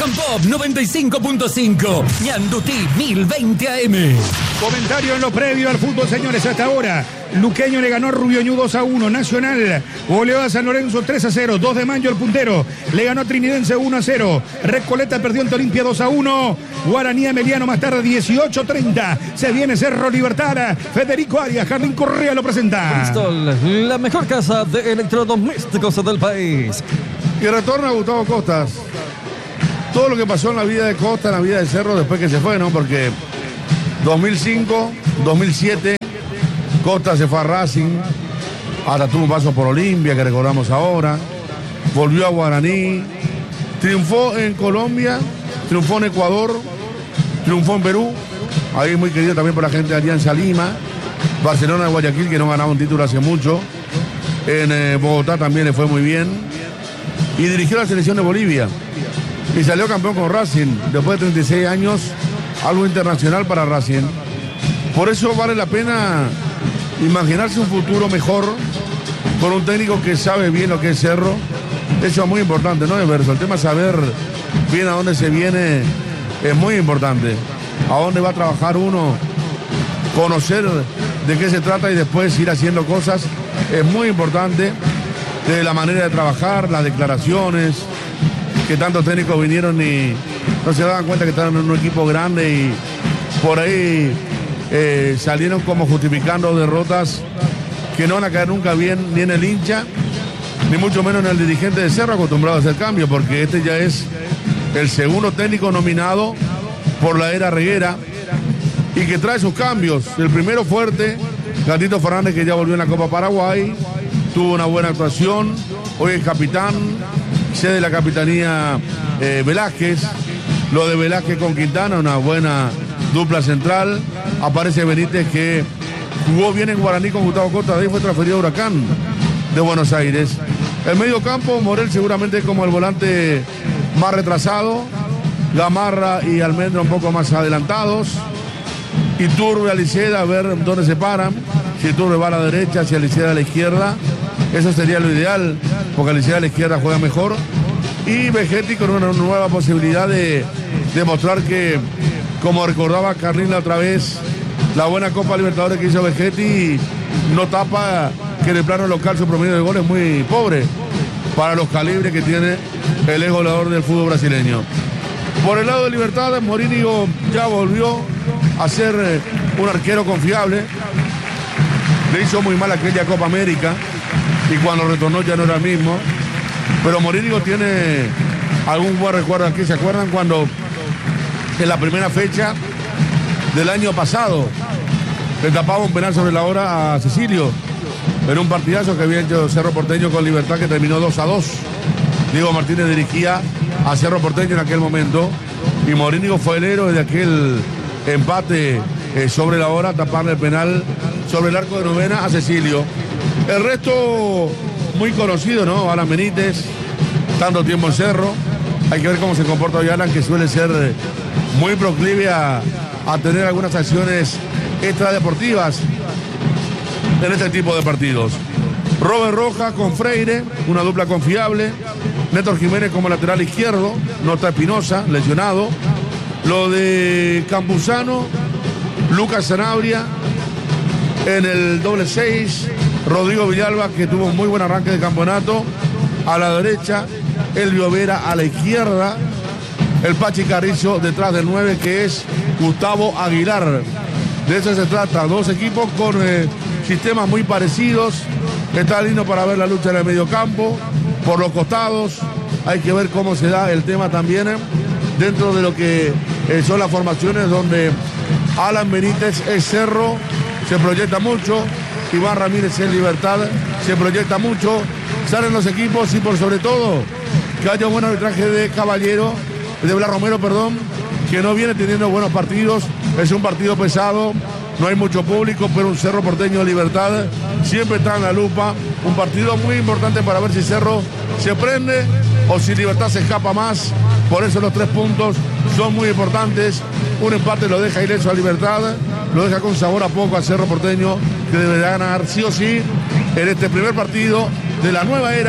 Rock and Pop 95.5. Ñandutí 1020 AM. Comentario en lo previo al fútbol, señores, hasta ahora. Luqueño le ganó a Rubioñú 2-1. Nacional goleó a San Lorenzo 3-0. 2 de Mayo el puntero. Le ganó a Trinidense 1-0. Recoleta perdió ante Olimpia 2-1. Guaraní Emeliano más tarde 18-30. Se viene Cerro Libertad. Federico Arias, Jardín Correa lo presenta. Bristol, la mejor casa de electrodomésticos del país. Y retorna Gustavo Costas. Todo lo que pasó en la vida de Costa, en la vida de Cerro, después que se fue, ¿no? Porque 2005, 2007, Costa se fue a Racing, hasta tuvo un paso por Olimpia, que recordamos ahora, volvió a Guaraní, triunfó en Colombia, triunfó en Ecuador, triunfó en Perú, ahí muy querido también por la gente de Alianza Lima, Barcelona de Guayaquil, que no ganaba un título hace mucho, en Bogotá también le fue muy bien, y dirigió la selección de Bolivia, y salió campeón con Racing, después de 36 años, algo internacional para Racing. Por eso vale la pena imaginarse un futuro mejor con un técnico que sabe bien lo que es Cerro. Eso es muy importante, ¿no, Everso? El tema de saber bien a dónde se viene es muy importante. A dónde va a trabajar uno, conocer de qué se trata y después ir haciendo cosas es muy importante. De la manera de trabajar, las declaraciones, que tantos técnicos vinieron y no se daban cuenta que estaban en un equipo grande y por ahí salieron como justificando derrotas que no van a caer nunca bien ni en el hincha, ni mucho menos en el dirigente de Cerro, acostumbrado a hacer cambio, porque este ya es el segundo técnico nominado por la era Reguera y que trae sus cambios. El primero fuerte, Gatito Fernández, que ya volvió en la Copa Paraguay, tuvo una buena actuación, hoy es capitán, cede la capitanía Velázquez, lo de Velázquez con Quintana, una buena dupla central. Aparece Benítez, que jugó bien en Guaraní con Gustavo Costa, de ahí fue transferido a Huracán de Buenos Aires. El medio campo, Morel seguramente como el volante más retrasado, Gamarra y Almendra un poco más adelantados, Iturbe, Aliceda, a ver dónde se paran, si Iturbe va a la derecha, si Aliceda a la izquierda, eso sería lo ideal, porque Aliceda a la izquierda juega mejor, y Vegetti con una nueva posibilidad de demostrar que, como recordaba Carlín la otra vez, la buena Copa Libertadores que hizo Vegetti no tapa que en el plano local su promedio de goles es muy pobre para los calibres que tiene el ex goleador del fútbol brasileño. Por el lado de Libertad, Morínigo ya volvió a ser un arquero confiable. Le hizo muy mal aquella Copa América y cuando retornó ya no era el mismo. Pero Morínigo tiene algún buen recuerdo aquí. ¿Se acuerdan cuando en la primera fecha del año pasado le tapaba un penal sobre la hora a Cecilio en un partidazo que había hecho Cerro Porteño con Libertad, que terminó 2-2? Diego Martínez dirigía a Cerro Porteño en aquel momento y Morínigo fue el héroe de aquel empate sobre la hora, taparle el penal sobre el arco de novena a Cecilio. El resto muy conocido, ¿no? Alan Benítez, tanto tiempo en Cerro. Hay que ver cómo se comporta hoy Alan, que suele ser muy proclive a tener algunas acciones extradeportivas en este tipo de partidos. Robert Rojas con Freire, una dupla confiable. Néstor Jiménez como lateral izquierdo, no está Espinosa, lesionado. Lo de Campuzano, Lucas Sanabria en el doble 6. Rodrigo Villalba, que tuvo un muy buen arranque de campeonato, a la derecha. Elvio Vera a la izquierda. El Pachi Carrizo detrás del 9, que es Gustavo Aguilar. De eso se trata, dos equipos con sistemas muy parecidos. Está lindo para ver la lucha en el mediocampo, por los costados. Hay que ver cómo se da el tema también dentro de lo que son las formaciones, donde Alan Benítez es Cerro, se proyecta mucho. Iván Ramírez en Libertad, se proyecta mucho. Salen los equipos y por sobre todo que haya un buen arbitraje de Caballero, de Blas Romero, perdón, que no viene teniendo buenos partidos. Es un partido pesado, no hay mucho público, pero un Cerro Porteño de Libertad siempre está en la lupa. Un partido muy importante para ver si Cerro se prende o si Libertad se escapa más. Por eso los 3 puntos son muy importantes. Un empate lo deja ileso a Libertad, lo deja con sabor a poco a Cerro Porteño, que deberá ganar sí o sí en este primer partido de la nueva era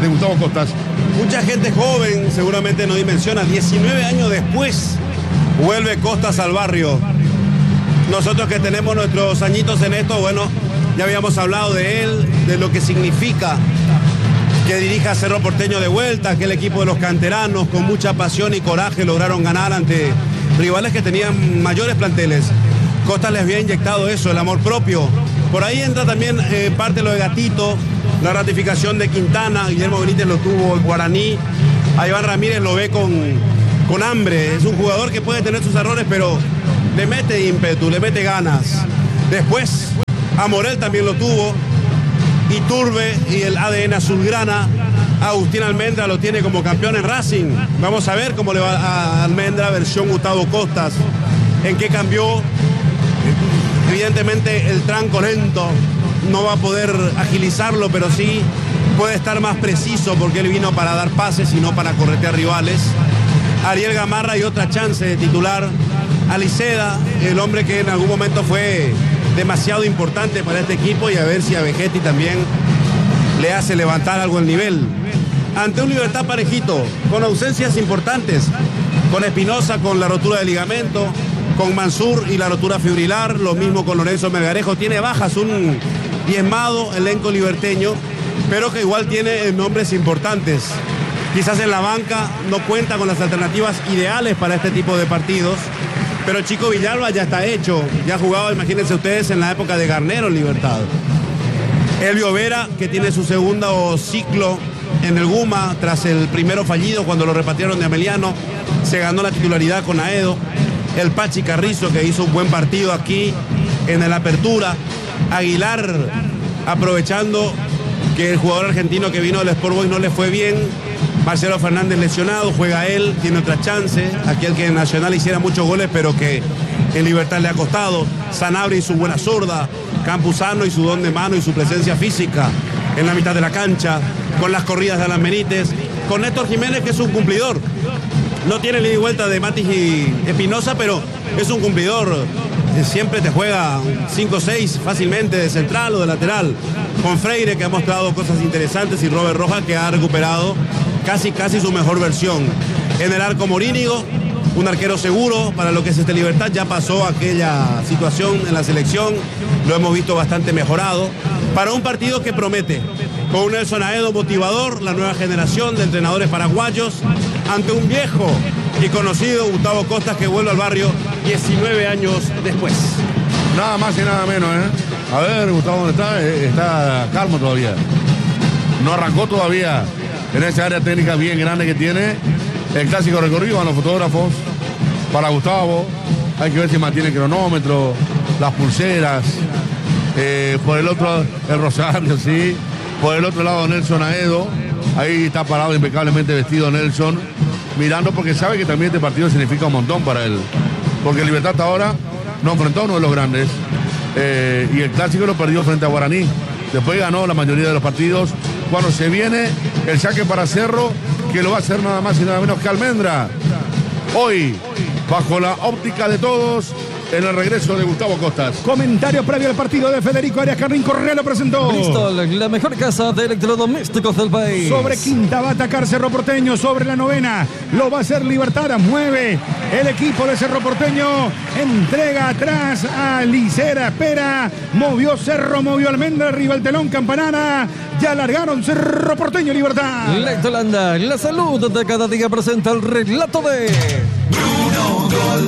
de Gustavo Costas. Mucha gente joven seguramente no dimensiona. 19 años después vuelve Costas al barrio. Nosotros que tenemos nuestros añitos en esto, bueno, ya habíamos hablado de él, de lo que significa que dirija Cerro Porteño de vuelta. Aquel equipo de los canteranos con mucha pasión y coraje lograron ganar ante rivales que tenían mayores planteles. Costas les había inyectado eso, el amor propio. Por ahí entra también parte lo de Gatito, la ratificación de Quintana. Guillermo Benítez lo tuvo, el Guaraní. A Iván Ramírez lo ve con hambre. Es un jugador que puede tener sus errores, pero le mete ímpetu, le mete ganas. Después, a Morel también lo tuvo. Iturbe y el ADN azulgrana. Agustín Almendra lo tiene como campeón en Racing. Vamos a ver cómo le va a Almendra, versión Gustavo Costas. En qué cambió. Evidentemente el tranco lento no va a poder agilizarlo, pero sí puede estar más preciso porque él vino para dar pases y no para corretear rivales. Ariel Gamarra y otra chance de titular. Aliceda, el hombre que en algún momento fue demasiado importante para este equipo, y a ver si a Vegetti también le hace levantar algo el nivel. Ante un Libertad parejito, con ausencias importantes, con Espinosa con la rotura de ligamento, con Mansur y la rotura fibrilar, lo mismo con Lorenzo Melgarejo. Tiene bajas, un diezmado elenco liberteño, pero que igual tiene nombres importantes. Quizás en la banca no cuenta con las alternativas ideales para este tipo de partidos, pero Chico Villalba ya está hecho, ya ha jugado, imagínense ustedes, en la época de Garnero en Libertad. Elvio Vera, que tiene su segundo ciclo en el Guma, tras el primero fallido cuando lo repatriaron de Ameliano, se ganó la titularidad con Aedo. El Pachi Carrizo, que hizo un buen partido aquí en el Apertura. Aguilar, aprovechando que el jugador argentino que vino del Sport Boys no le fue bien. Marcelo Fernández lesionado, juega él, tiene otra chance. Aquel que en Nacional hiciera muchos goles, pero que en Libertad le ha costado. Sanabria y su buena zurda. Campuzano y su don de mano y su presencia física en la mitad de la cancha. Con las corridas de Alan Benítez. Con Néstor Jiménez, que es un cumplidor. No tiene el ida y vuelta de Matis y Espinosa, pero es un cumplidor. Siempre te juega 5-6 fácilmente de central o de lateral. Con Freire, que ha mostrado cosas interesantes, y Robert Rojas, que ha recuperado casi su mejor versión. En el arco Morínigo, un arquero seguro para lo que es este Libertad. Ya pasó aquella situación en la selección, lo hemos visto bastante mejorado. Para un partido que promete, con un Nelson Aedo motivador, la nueva generación de entrenadores paraguayos, ante un viejo y conocido Gustavo Costas, que vuelve al barrio 19 años después. Nada más y nada menos, ¿eh? A ver, Gustavo, ¿dónde está? Está calmo todavía. No arrancó todavía en esa área técnica bien grande que tiene. El clásico recorrido a los fotógrafos. Para Gustavo, hay que ver si mantiene el cronómetro, las pulseras. Por el otro, el rosario, sí. Por el otro lado, Nelson Aedo. Ahí está parado impecablemente vestido Nelson, mirando, porque sabe que también este partido significa un montón para él. Porque Libertad hasta ahora no enfrentó a uno de los grandes. Y el clásico lo perdió frente a Guaraní. Después ganó la mayoría de los partidos. Cuando se viene el saque para Cerro, que lo va a hacer nada más y nada menos que Almendra. Hoy, bajo la óptica de todos, en el regreso de Gustavo Costas. Comentario previo al partido de Federico Arias Carrín. Correa lo presentó. Bristol, la mejor casa de electrodomésticos del país. Sobre quinta va a atacar Cerro Porteño. Sobre la novena lo va a hacer Libertad. Mueve el equipo de Cerro Porteño. Entrega atrás a Licera. Espera. Movió Cerro, movió Almendra. Arriba el telón, Campanara. Ya largaron Cerro Porteño, Libertad. Lectolanda, la salud de cada día presenta el relato de Bruno Gol.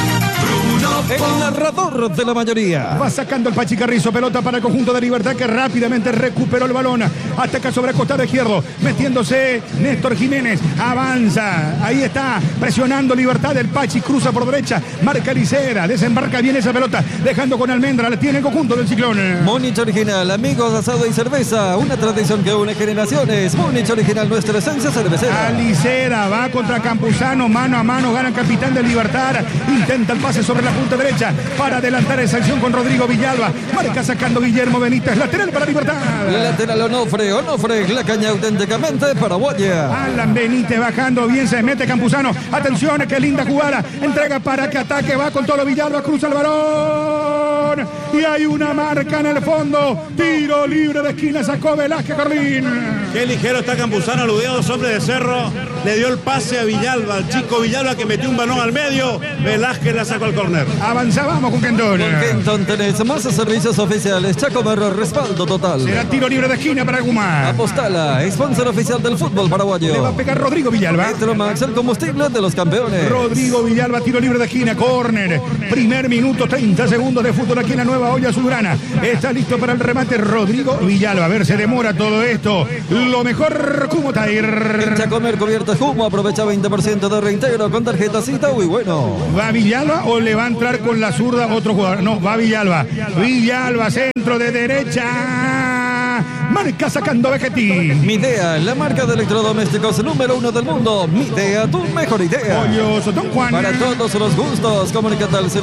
el narrador de la mayoría. Va sacando el Pachi Carrizo, pelota para el conjunto de Libertad, que rápidamente recuperó el balón. Ataca sobre el costado izquierdo, metiéndose Néstor Jiménez. Avanza, ahí está, presionando Libertad. El Pachi cruza por derecha, marca Licera, desembarca bien esa pelota, dejando con Almendra. La tiene el conjunto del Ciclón. Múnich Original, amigos, asado y cerveza. Una tradición que une generaciones. Múnich Original, nuestra esencia cervecera. Licera va contra Campuzano, mano a mano, gana el capitán de Libertad. Intenta el pase sobre la punta derecha para adelantar esa acción con Rodrigo Villalba. Marca sacando Guillermo Benítez, lateral para Libertad. Lateral Onofre, la caña auténticamente paraguaya. Alan Benítez bajando, bien se mete Campuzano. Atención, qué linda jugada. Entrega para que ataque, va con todo Villalba, cruza el balón. y hay una marca en el fondo. Tiro libre de esquina, sacó Velázquez Carlín. Qué ligero está Campuzano, aludía a dos hombres de Cerro. Le dio el pase a Villalba, al chico Villalba que metió un balón al medio. Velázquez la sacó al córner. Avanzábamos con Kenton. Con Kenton tenés más servicios oficiales. Chacomer, respaldo total. Será tiro libre de esquina para Guma. Apostala, sponsor oficial del fútbol paraguayo. Le va a pegar Rodrigo Villalba. Petromax, el combustible de los campeones. Rodrigo Villalba, tiro libre de esquina, córner. Primer minuto, 30 segundos de fútbol aquí en la Nueva Olla Azulgrana. Está listo para el remate Rodrigo Villalba. A ver, se demora todo esto. Lo mejor, Kumo Tair. Chacomer cubierta Humo, aprovecha 20% de reintegro con tarjetacita, muy bueno. ¿Va Villalba o le va a entrar con la zurda otro jugador? No, va Villalba. Villalba, centro de derecha. Marca sacando Vegetti. Midea, la marca de electrodomésticos número 1 del mundo. Midea, tu mejor idea. Pollos, Don Juan. Para todos los gustos, comunicate al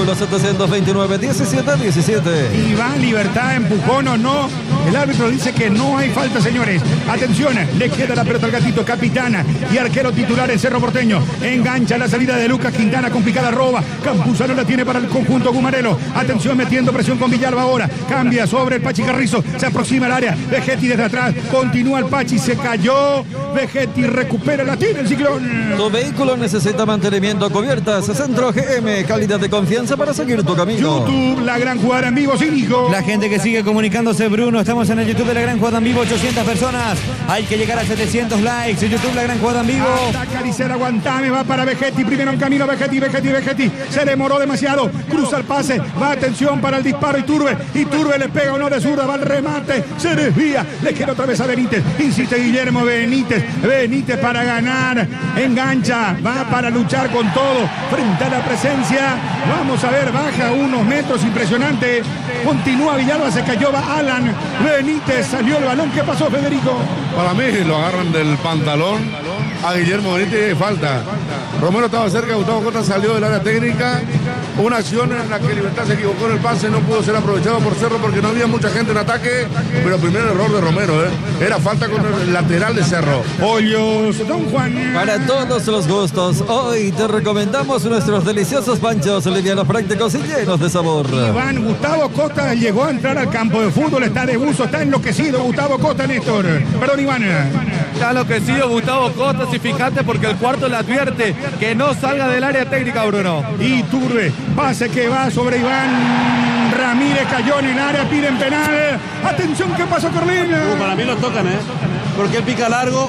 021-729-1717. Y va Libertad, empujón o no. El árbitro dice que no hay falta, señores. Atención, le queda la pelota al gatito, capitana y arquero titular en Cerro Porteño. Engancha la salida de Lucas Quintana, complicada roba. Campuzano la tiene para el conjunto Gumarelo. Atención, metiendo presión con Villalba ahora. Cambia sobre el Pachi Carrizo, se aproxima al área. Vegetti desde atrás, continúa el Pachi, se cayó. Vegetti recupera, la tiene el Ciclón. Tu vehículo necesita mantenimiento, cubiertas, Centro GM, calidad de confianza para seguir tu camino. YouTube, la gran jugada en vivo, cínico. La gente que sigue comunicándose, Bruno, estamos en el YouTube de La Gran Jugada en Vivo, 800 personas. Hay que llegar a 700 likes. En YouTube, La Gran Jugada en Vivo. Ataca Licera, aguantame, va para Vegetti, primero en camino, Vegetti. Se demoró demasiado, cruza el pase, va atención para el disparo Iturbe le pega uno de zurda, va al remate, se desvía, le queda otra vez a Benítez, insiste Guillermo Benítez para ganar, engancha, va para luchar con todo, frente a la presencia, vamos a ver, baja unos metros, impresionante, continúa Villalba, se cayó, va Alan, Benítez, salió el balón, ¿qué pasó, Federico? Para mí lo agarran del pantalón a Guillermo Benítez y falta. Romero estaba cerca, Gustavo Costa salió del área técnica. Una acción en la que Libertad se equivocó en el pase, no pudo ser aprovechado por Cerro porque no había mucha gente en ataque. Pero primer error de Romero, era falta con el lateral de Cerro. Pollos, Don Juan. Para todos los gustos, hoy te recomendamos nuestros deliciosos panchos livianos, prácticos y llenos de sabor. Iván, Gustavo Costa llegó a entrar al campo de fútbol, está de buzo, está enloquecido Gustavo Costa, Néstor. Perdón, Iván. Está enloquecido Gustavo Costa, si fijate, porque el cuarto le advierte que no salga del área técnica, Bruno. Iturbe, pase que va sobre Iván Ramírez, cayó en el área, piden penal. Atención, ¿qué pasó, Carlina? Para mí los tocan, porque él pica largo.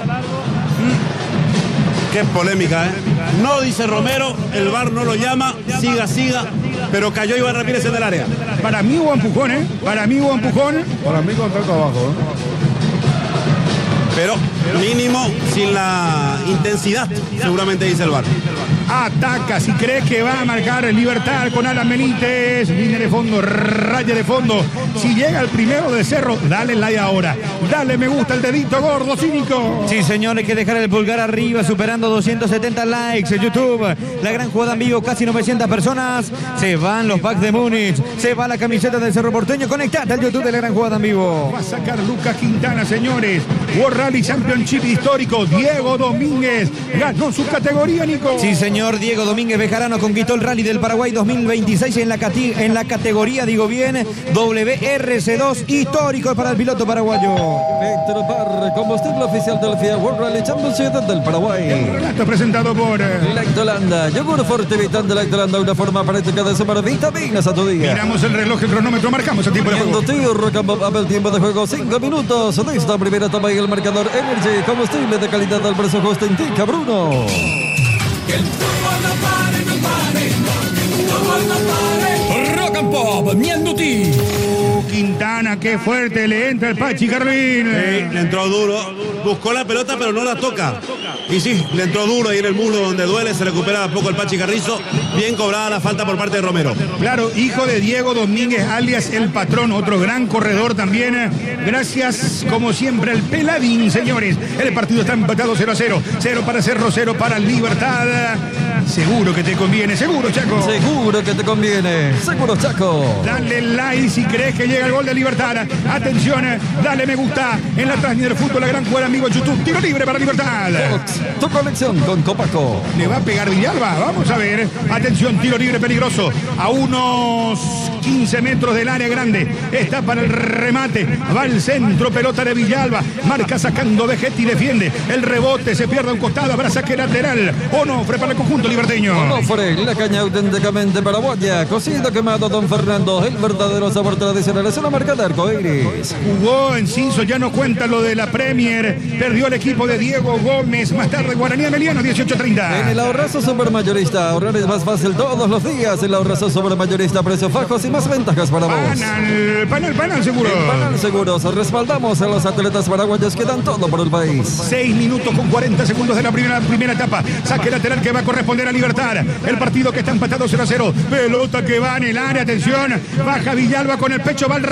Qué polémica, No, dice Romero, el VAR no lo llama, siga, pero cayó Iván Ramírez en el área. Para mí hubo empujón, Para mí contacto abajo, Pero mínimo sin la intensidad, seguramente dice el VAR. Ataca, si cree que va a marcar Libertad con Alan Benítez, línea de fondo, raya de fondo. Si llega el primero de Cerro, dale like ahora. Dale me gusta, el dedito gordo, cínico. Sí, señor, hay que dejar el pulgar arriba, superando 270 likes en YouTube. La Gran Jugada en Vivo, casi 900 personas. Se van los packs de Múnich, se va la camiseta del Cerro Porteño. Conectate al YouTube de La Gran Jugada en Vivo. Va a sacar Lucas Quintana, señores. World Rally Championship histórico. Diego Domínguez ganó su categoría, Nico. Sí, señor, Diego Domínguez Bejarano conquistó el Rally del Paraguay 2026 en la categoría, digo bien, WRC2 histórico para el piloto paraguayo. Petropar, combustible oficial del FIA World Rally Championship del Paraguay. El relato presentado por Lactolanda, yogur fortivitan de Lactolanda, una forma práctica de sumar vitaminas a tu día. Miramos el reloj, el cronómetro, marcamos el tiempo de juego. El tiempo de juego, 5 minutos de esta primera toma y el marcador Energy, combustible de calidad al precio justo, indica Bruno. Que el fútbol no pare, Rock and Pop, Mianduti. Quintana, qué fuerte, le entra el Pachi Carlín. Le entró duro, buscó la pelota pero no la toca. Y sí, le entró duro ahí en el muslo donde duele, se recupera a poco el Pachi Carrizo. Bien cobrada la falta por parte de Romero. Claro, hijo de Diego Domínguez, alias El Patrón, otro gran corredor también. Gracias, como siempre, al Peladín, señores. El partido está empatado 0-0. 0 para Cerro, 0 para Libertad. Seguro que te conviene, seguro, Chaco. Seguro que te conviene, seguro, Chaco. Dale like si crees que llega el gol de Libertad. Atención, dale me gusta en la transmisión del fútbol, La Gran Jugada, amigo YouTube. Tiro libre para Libertad. Tu conexión con Copaco. Le va a pegar Villalba, vamos a ver. Atención, tiro libre peligroso. A unos 15 metros del área grande. Está para el remate. Va al centro, pelota de Villalba. Marca sacando Vegetti, defiende. El rebote, se pierde a un costado. Habrá saque lateral. Onofre para el conjunto liberteño. Onofre, la caña auténticamente paraguaya. Cocido quemado Don Fernando. El verdadero sabor tradicional es una marca de arcoíris. Jugó Enciso, ya no cuenta lo de la Premier. Perdió el equipo de Diego Gómez. Más tarde Guaraní Ameliano, 18:30. En el Ahorrazo Supermayorista, ahorrar es más fácil todos los días. El Ahorrazo Supermayorista, precios bajos y más ventajas para vos. Panal Seguro. En Panal Seguros respaldamos a los atletas paraguayos que dan todo por el país. 6 minutos con 40 segundos de la primera etapa. Saque lateral que va a corresponder a Libertad. El partido que está empatado 0-0. Pelota que va en el área. Atención. Baja Villalba con el pecho. Va al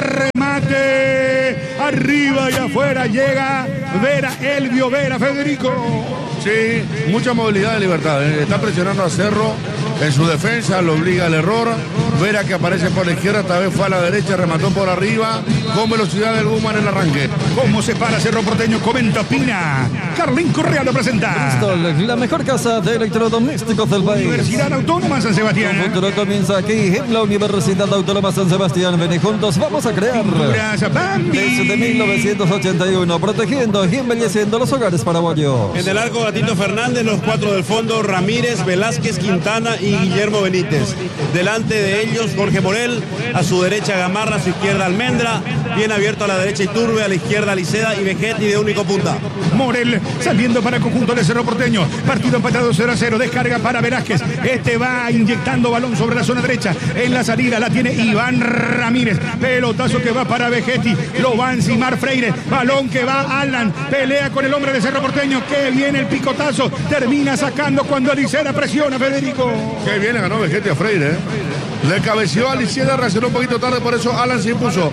remate. Arriba y afuera llega Vera, Elvio Vera, Federico. Sí, mucha movilidad de Libertad. Está presionando a Cerro en su defensa, lo obliga al error. Vera que aparece por la izquierda, esta vez fue a la derecha, remató por arriba, con velocidad del Guma en el arranque. ¿Cómo se para Cerro Porteño? Comenta, opina. Carlín Correa lo presenta. Bristol, la mejor casa de electrodomésticos del país. Universidad Autónoma San Sebastián. El futuro comienza aquí en la Universidad Autónoma San Sebastián. Ven y juntos vamos a crear. Gracias, Bambi. Desde 1981, protegiendo y embelleciendo los hogares paraguayos. En el arco Gatito Fernández, los 4 del fondo, Ramírez, Velázquez, Quintana y Guillermo Benítez. Delante de ellos, Jorge Morel, a su derecha Gamarra, a su izquierda Almendra, bien abierto a la derecha Iturbe, a la izquierda Liceda y Vegetti de único punta. Morel saliendo para el conjunto de Cerro Porteño. Partido empatado 0-0. Descarga para Velázquez. Este va inyectando balón sobre la zona derecha. En la salida la tiene Iván Ramírez. Pelotazo que va para Vegetti. Lo va a encimar Freire. Balón que va Alan. Pelea con el hombre de Cerro Porteño. Que viene el picotazo. Termina sacando cuando Liceda presiona, Federico. Qué bien le ganó Vegetti a Freire. Le cabeció a Liceda, reaccionó un poquito tarde, por eso Alan se impuso.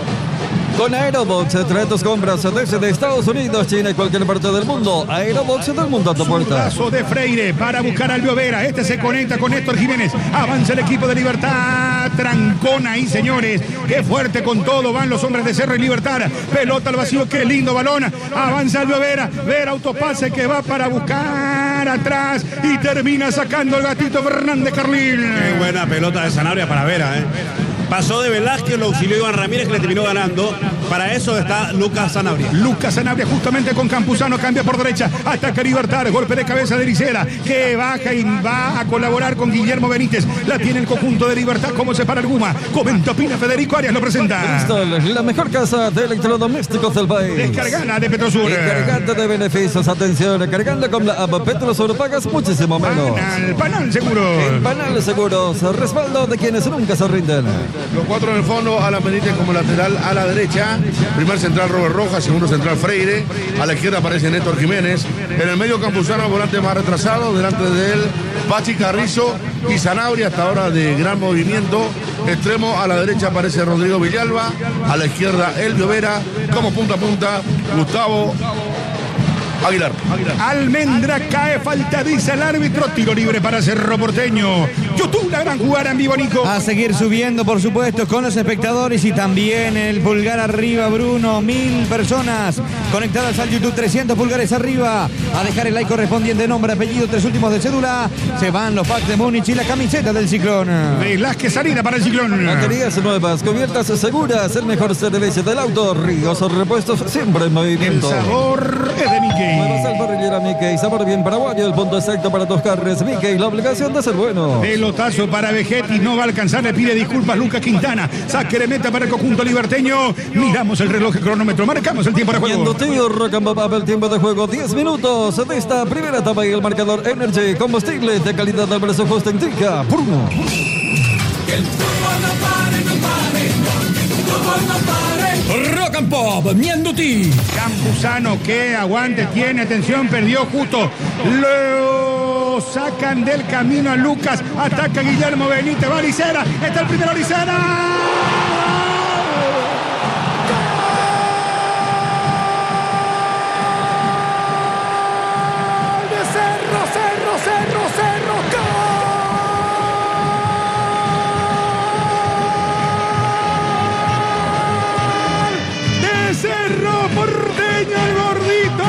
Con Aerobox, trae tus compras desde Estados Unidos, China y cualquier parte del mundo. Aerobox del mundo a tu puerta. Paso de Freire para buscar a Albio Vera. Este se conecta con Héctor Jiménez. Avanza el equipo de Libertad. Trancón ahí, señores. Qué fuerte con todo van los hombres de Cerro y Libertad. Pelota al vacío, qué lindo balón. Avanza Albio Vera. Vera, autopase que va para buscar atrás y termina sacando el Gatito Fernández, Carlín. Qué buena pelota de Sanabria para Vera, Pasó de Velázquez, lo auxilió Iván Ramírez, que le terminó ganando. Para eso está Lucas Sanabria. Lucas Sanabria justamente con Campuzano, cambia por derecha, ataca Libertad, golpe de cabeza de Liceda, que baja y va a colaborar con Guillermo Benítez. La tiene el conjunto de Libertad, cómo se para el Guma. Comenta, opina, Federico Arias lo presenta. Bristol, la mejor casa de electrodomésticos del país. Descargada de Petrosur. Y cargante de beneficios, atención, cargando con la app Petrosur pagas muchísimo menos. Panal Seguro. En Panal Seguros, respaldo de quienes nunca se rinden. Los 4 en el fondo, Alan Benítez como lateral a la derecha. Primer central Robert Rojas, segundo central Freire. A la izquierda aparece Néstor Jiménez. En el medio Campuzano, volante más retrasado. Delante de él, Pachi Carrizo y Sanabria, hasta ahora de gran movimiento. Extremo a la derecha aparece Rodrigo Villalba. A la izquierda, Elvio Vera. Como punta a punta, Gustavo Aguilar. Almendra cae, falta, dice el árbitro. Tiro libre para Cerro Porteño. YouTube, la gran jugada en vivo, Nico. A seguir subiendo, por supuesto, con los espectadores y también el pulgar arriba, Bruno. 1000 personas conectadas al YouTube, 300 pulgares arriba. A dejar el like correspondiente, nombre, apellido, 3 últimos de cédula. Se van los packs de Múnich y la camiseta del Ciclón. Velázquez, salida para el Ciclón. Baterías nuevas, cubiertas seguras, el mejor servicio del auto. Ríos o repuestos siempre en El movimiento. sabor es de Mickey. Nueva Sal Parrillera Mickey, sabor bien paraguayo, el punto exacto para tus carnes. Mickey, la obligación de ser bueno. Pelotazo para Vegetti, no va a alcanzar, le pide disculpas Lucas Quintana. Saque de meta para el conjunto liberteño. Miramos el reloj, el cronómetro, marcamos el tiempo de juego. Viendo tío Rock and Pop, el tiempo de juego, 10 minutos de esta primera etapa y el marcador Energy, combustible de calidad del precio justo indica Bruno. Rock and Pop, Mianduti. Campuzano, que aguante tiene, atención, perdió justo. Lo sacan del camino a Lucas. Ataca Guillermo Benítez, va Licera. Está el primero Licera. Cerro Porteño, el gordito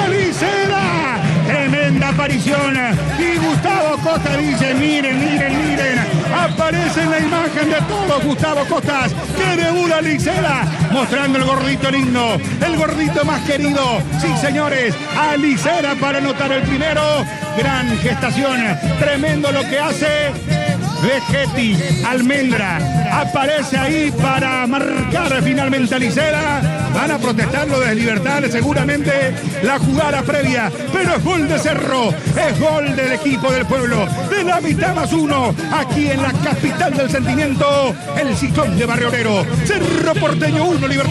Licera. Tremenda aparición. Y Gustavo Costa dice, miren, Aparece en la imagen de todos Gustavo Costas, que debuta Licera, mostrando el gordito lindo, el gordito más querido. Sí, señores, a Licera para anotar el primero. Gran gestación, tremendo lo que hace Vegetti. Almendra aparece ahí para marcar finalmente a Licera. Van a protestarlo desde Libertad, seguramente la jugada previa, pero es gol de Cerro, es gol del equipo del pueblo, de la mitad más uno, aquí en la capital del sentimiento, el Ciclón de Barrio Obrero. Cerro Porteño 1, Libertad.